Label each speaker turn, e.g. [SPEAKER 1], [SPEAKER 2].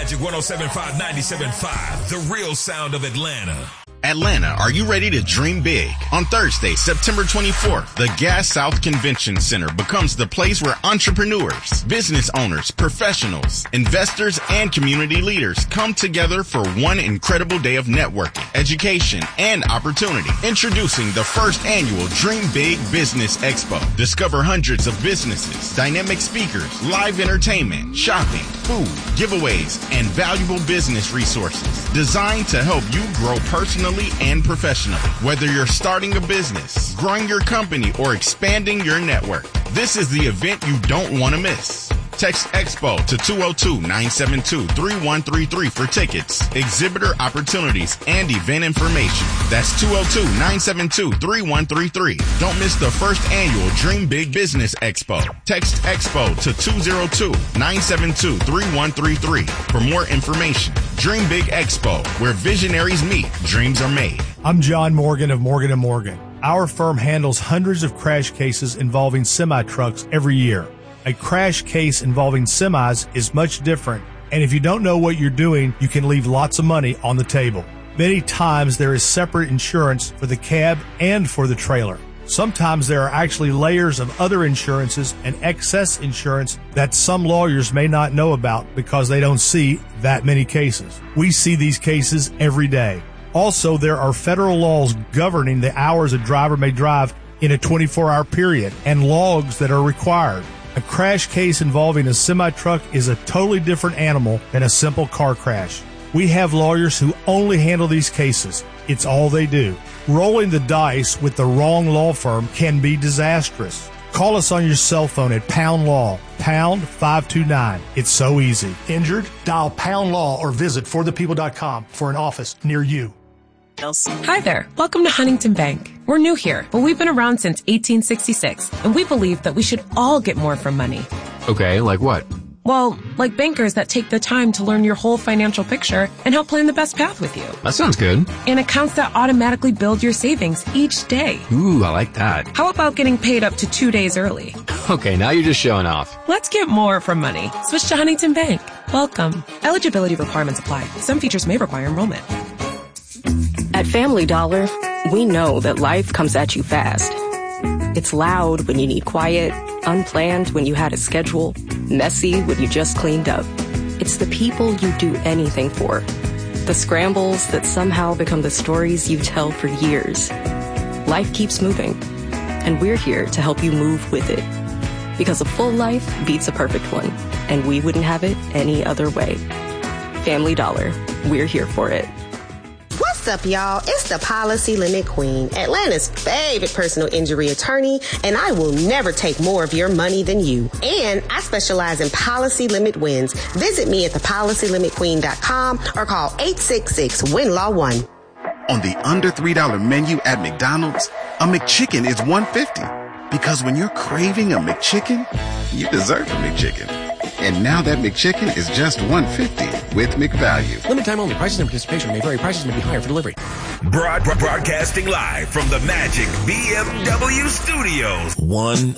[SPEAKER 1] Magic 107.5, 97.5, the real sound of Atlanta.
[SPEAKER 2] Atlanta, are you ready to dream big? On Thursday, September 24th, the Gas South Convention Center becomes the place where entrepreneurs, business owners, professionals, investors, and community leaders come together for one incredible day of networking, education, and opportunity. Introducing the first annual Dream Big Business Expo. Discover hundreds of businesses, dynamic speakers, live entertainment, shopping, food, giveaways, and valuable business resources designed to help you grow personally and professionally. Whether you're starting a business, growing your company, or expanding your network, this is the event you don't want to miss. Text EXPO to 202-972-3133 for tickets, exhibitor opportunities, and event information. That's 202-972-3133. Don't miss the first annual Dream Big Business Expo. Text EXPO to 202-972-3133 for more information. Dream Big Expo, where visionaries meet, dreams are made.
[SPEAKER 3] I'm John Morgan of Morgan & Morgan. Our firm handles hundreds of crash cases involving semi-trucks every year. A crash case involving semis is much different, and if you don't know what you're doing, you can leave lots of money on the table. Many times there is separate insurance for the cab and for the trailer. Sometimes there are actually layers of other insurances and excess insurance that some lawyers may not know about because they don't see that many cases. We see these cases every day. Also, there are federal laws governing the hours a driver may drive in a 24-hour period and logs that are required. A crash case involving a semi-truck is a totally different animal than a simple car crash. We have lawyers who only handle these cases. It's all they do. Rolling the dice with the wrong law firm can be disastrous. Call us on your cell phone at Pound Law, pound 529. It's so easy. Injured? Dial Pound Law or visit forthepeople.com for an office near you.
[SPEAKER 4] Hi there. Welcome to Huntington Bank. We're new here, but we've been around since 1866, and we believe that we should all get more from money.
[SPEAKER 5] Okay, like what?
[SPEAKER 4] Well, like bankers that take the time to learn your whole financial picture and help plan the best path with you.
[SPEAKER 5] That sounds good.
[SPEAKER 4] And accounts that automatically build your savings each day.
[SPEAKER 5] Ooh, I like that.
[SPEAKER 4] How about getting paid up to 2 days early?
[SPEAKER 5] Okay, now you're just showing off.
[SPEAKER 4] Let's get more from money. Switch to Huntington Bank. Welcome. Eligibility requirements apply. Some features may require enrollment.
[SPEAKER 6] At Family Dollar, we know that life comes at you fast. It's loud when you need quiet, unplanned when you had a schedule, messy when you just cleaned up. It's the people you do anything for. The scrambles that somehow become the stories you tell for years. Life keeps moving, and we're here to help you move with it. Because a full life beats a perfect one, and we wouldn't have it any other way. Family Dollar, we're here for it.
[SPEAKER 7] What's up, y'all? It's the Policy Limit Queen, Atlanta's favorite personal injury attorney, and I will never take more of your money than you. And I specialize in policy limit wins. Visit me at thepolicylimitqueen.com or call 866-WIN-LAW-1.
[SPEAKER 8] On the under $3 menu at McDonald's, a McChicken is $1.50. Because when you're craving a McChicken, you deserve a McChicken. And now that McChicken is just $1.50 with McValue.
[SPEAKER 9] Limited time only. Prices and participation may vary. Prices may be higher for delivery.
[SPEAKER 1] Broadcasting live from the Magic BMW Studios. One